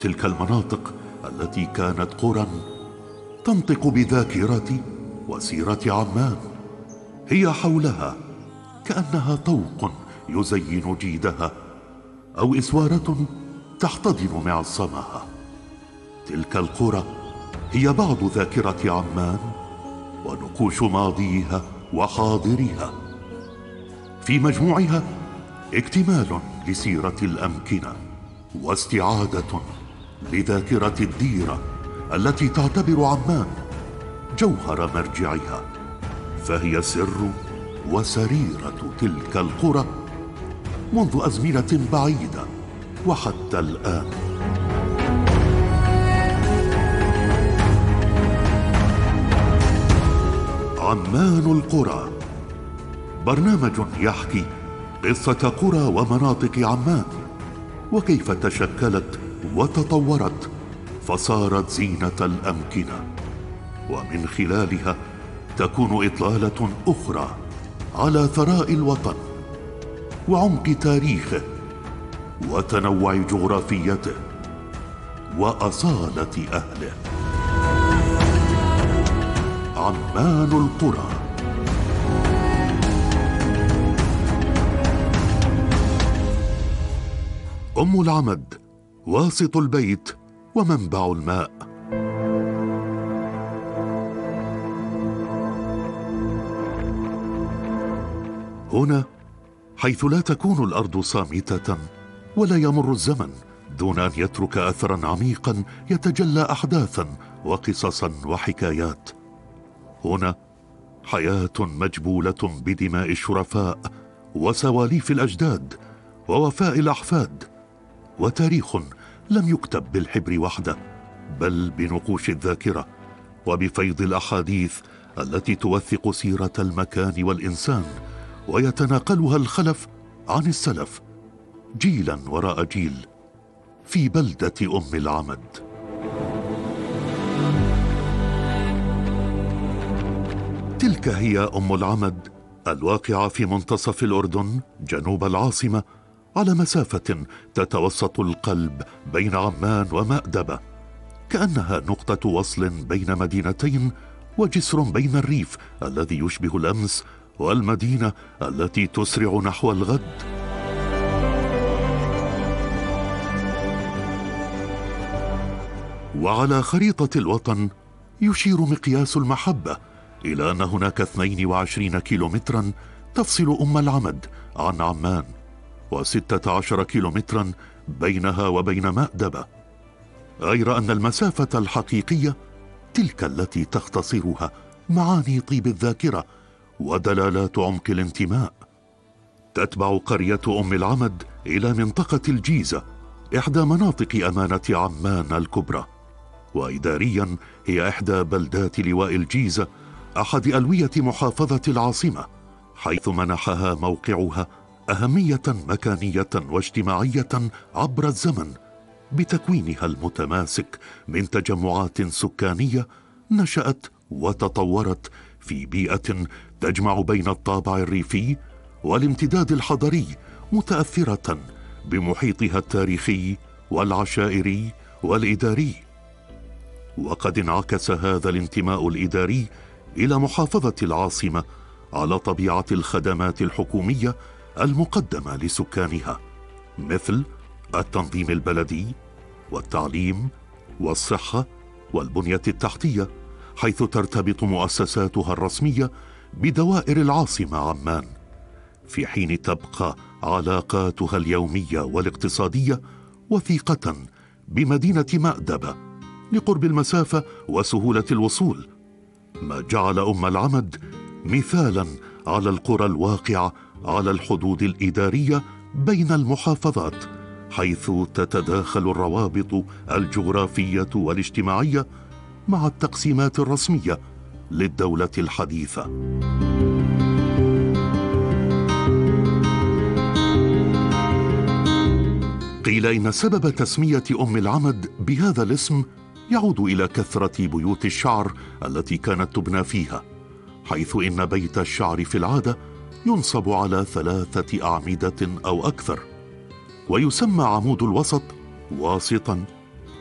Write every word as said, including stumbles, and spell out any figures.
تلك المناطق التي كانت قرى تنطق بذاكرة وسيرة عمان، هي حولها كأنها طوق يزين جيدها أو إسوارة تحتضن معصمها. تلك القرى هي بعض ذاكرة عمان ونقوش ماضيها وحاضرها، في مجموعها اكتمال لسيرة الأمكنة واستعادة لذاكرة الديرة التي تعتبر عمان جوهر مرجعها، فهي سر وسريرة تلك القرى منذ أزمنة بعيدة وحتى الآن. عمان القرى، برنامج يحكي قصة قرى ومناطق عمان وكيف تشكلت وتطورت فصارت زينة الأمكنة، ومن خلالها تكون إطلالة أخرى على ثراء الوطن وعمق تاريخه وتنوع جغرافيته وأصالة أهله. عمان القرى. أم العمد، واسط البيت ومنبع الماء. هنا حيث لا تكون الأرض صامتة ولا يمر الزمن دون أن يترك أثرا عميقا يتجلى أحداثا وقصصا وحكايات. هنا حياة مجبولة بدماء الشرفاء وسواليف الأجداد ووفاء الأحفاد، وتاريخ لم يكتب بالحبر وحده بل بنقوش الذاكرة وبفيض الأحاديث التي توثق سيرة المكان والإنسان ويتناقلها الخلف عن السلف جيلا وراء جيل في بلدة أم العمد. تلك هي أم العمد، الواقعة في منتصف الأردن جنوب العاصمة، على مسافة تتوسط القلب بين عمان ومأدبة، كأنها نقطة وصل بين مدينتين وجسر بين الريف الذي يشبه الأمس والمدينة التي تسرع نحو الغد. وعلى خريطة الوطن يشير مقياس المحبة إلى أن هناك اثنين وعشرين كيلومترا تفصل أم العمد عن عمان، وستة عشر كيلومترا بينها وبين مأدبة، غير أن المسافة الحقيقية تلك التي تختصرها معاني طيب الذاكرة ودلالات عمق الانتماء. تتبع قرية أم العمد إلى منطقة الجيزة، إحدى مناطق أمانة عمان الكبرى، وإداريا هي إحدى بلدات لواء الجيزة، أحد ألوية محافظة العاصمة، حيث منحها موقعها أهمية مكانية واجتماعية عبر الزمن بتكوينها المتماسك من تجمعات سكانية نشأت وتطورت في بيئة تجمع بين الطابع الريفي والامتداد الحضري، متأثرة بمحيطها التاريخي والعشائري والإداري. وقد انعكس هذا الانتماء الإداري إلى محافظة العاصمة على طبيعة الخدمات الحكومية المقدمة لسكانها، مثل التنظيم البلدي والتعليم والصحة والبنية التحتية، حيث ترتبط مؤسساتها الرسمية بدوائر العاصمة عمان، في حين تبقى علاقاتها اليومية والاقتصادية وثيقة بمدينة مأدبة لقرب المسافة وسهولة الوصول، ما جعل أم العمد مثالا على القرى الواقعة على الحدود الإدارية بين المحافظات، حيث تتداخل الروابط الجغرافية والاجتماعية مع التقسيمات الرسمية للدولة الحديثة. قيل إن سبب تسمية أم العمد بهذا الاسم يعود إلى كثرة بيوت الشعر التي كانت تبنى فيها، حيث إن بيت الشعر في العادة ينصب على ثلاثة أعمدة أو أكثر، ويسمى عمود الوسط واسطا